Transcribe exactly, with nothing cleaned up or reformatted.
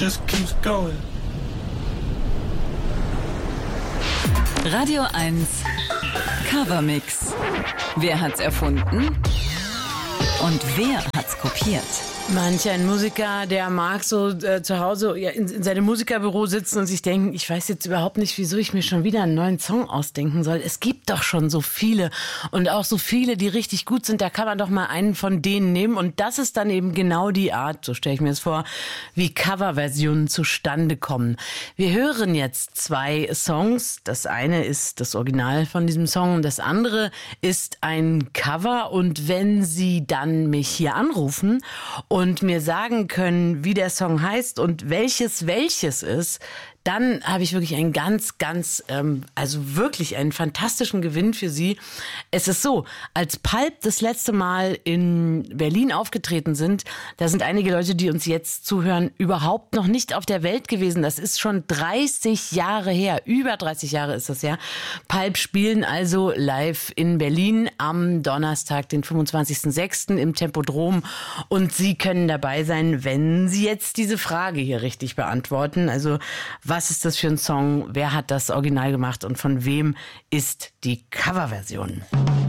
just keeps going. Radio eins Covermix. Wer hat's erfunden? Und wer hat's kopiert? Manch ein Musiker, der mag so äh, zu Hause ja, in, in seinem Musikerbüro sitzen und sich denken, ich weiß jetzt überhaupt nicht, wieso ich mir schon wieder einen neuen Song ausdenken soll. Es gibt doch schon so viele und auch so viele, die richtig gut sind. Da kann man doch mal einen von denen nehmen und das ist dann eben genau die Art, so stelle ich mir es vor, wie Coverversionen zustande kommen. Wir hören jetzt zwei Songs. Das eine ist das Original von diesem Song und das andere ist ein Cover. Und wenn Sie dann mich hier anrufen und mir sagen können, wie der Song heißt und welches welches ist, dann habe ich wirklich einen ganz, ganz, ähm, also wirklich einen fantastischen Gewinn für Sie. Es ist so, als Pulp das letzte Mal in Berlin aufgetreten sind, da sind einige Leute, die uns jetzt zuhören, überhaupt noch nicht auf der Welt gewesen. Das ist schon dreißig Jahre her, über dreißig Jahre ist das her. Pulp spielen also live in Berlin am Donnerstag, den fünfundzwanzigsten sechsten im Tempodrom. Und Sie können dabei sein, wenn Sie jetzt diese Frage hier richtig beantworten. Also, was ist das für ein Song? Wer hat das Original gemacht und von wem ist die Coverversion?